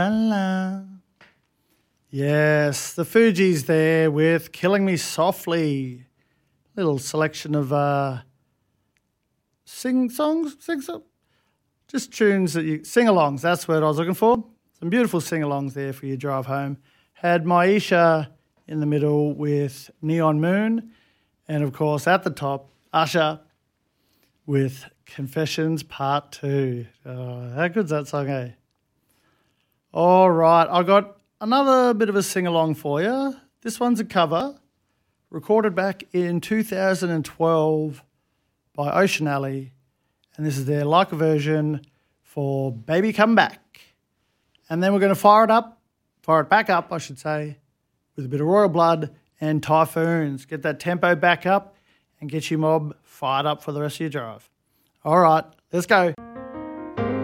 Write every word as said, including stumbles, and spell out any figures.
La. Yes, the Fugees there with Killing Me Softly. Little selection of uh, sing songs, sing songs, just tunes that you, sing-alongs, that's the word I was looking for. Some beautiful sing-alongs there for your drive home. Had Maisha in the middle with Neon Moon. And, of course, at the top, Usher with Confessions Part two. Oh, how good's that song, eh? All right, I got another bit of a sing-along for you. This one's a cover, recorded back in two thousand twelve by Ocean Alley, and this is their like version for Baby Come Back. And then we're going to fire it up, fire it back up, I should say, with a bit of Royal Blood and Typhoons. Get that tempo back up and get your mob fired up for the rest of your drive. All right, let's go.